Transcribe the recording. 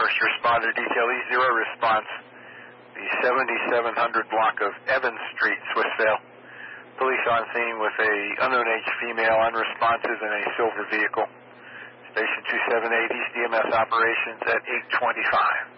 First responder detail E0 response, the 7700 block of Evans Street, Swissvale. Police on scene with a unknown age female, unresponsive in a silver vehicle. Station 278 East EMS operations at 8:25.